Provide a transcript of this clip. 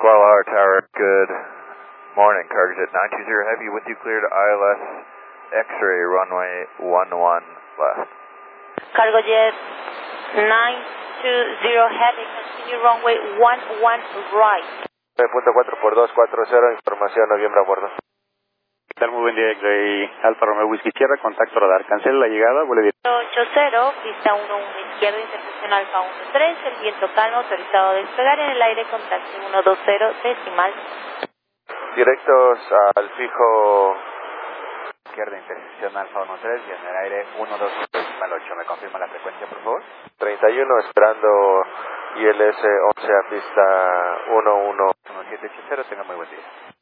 Guadalajara Tower, good morning. Cargojet 920 Heavy with you cleared ILS X-ray runway 11 left. Cargojet 920 Heavy, continue runway 11 right. 9.4 por 240, información noviembre a bordo. ¿Qué tal? Muy buen día, X-ray Alfa Romeo Whisky Sierra, contacto radar. Cancela la llegada, vuelo directo. 80, pista 11 izquierda, intersección Alfa 13, el viento calmo, autorizado a despegar en el aire, contacto 120 decimal. Directos al fijo. Izquierda, intersección Alfa 13 y en el aire 120 decimal 8. ¿Me confirma la frecuencia, por favor? 31, esperando ILS 11 a pista 11. 1780, tenga muy buen día.